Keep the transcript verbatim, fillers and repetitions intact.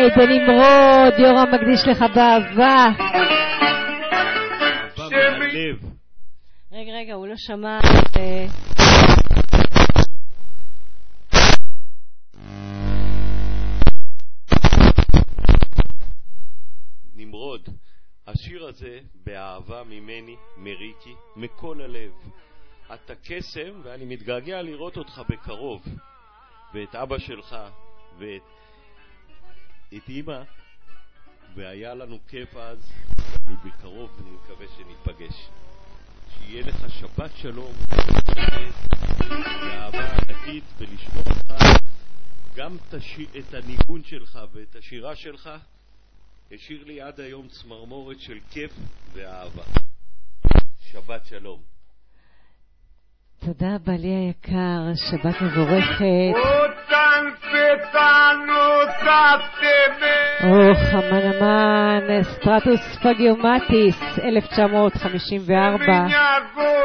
בבית בנמרוד, יורם מקדיש לך באהבה. רגע רגע, הוא לא שמע. נמרוד, השיר הזה באהבה ממני, מריקי, מכל הלב. אתה קסם ואני מתגעגע לראות אותך בקרוב, ואת אבא שלך ואת את אמא, והיה לנו כיף אז, בקרוב אני מקווה שניפגש. שיהיה לך שבת שלום ואהבה ענקית, ולשמוע לך גם את הניגון שלך ואת השירה שלך השאיר לי עד היום צמרמורת של כיף ואהבה. שבת שלום. תודה בעלי היקר, שבת מבורכת. או חמן אמן, סטרטוס פגיומטיס, אלף תשע מאות חמישים וארבע.